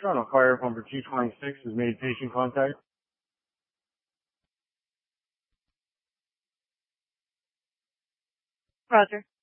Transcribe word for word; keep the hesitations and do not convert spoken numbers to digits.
Toronto Fire Pumper two twenty-six has made patient contact. Roger.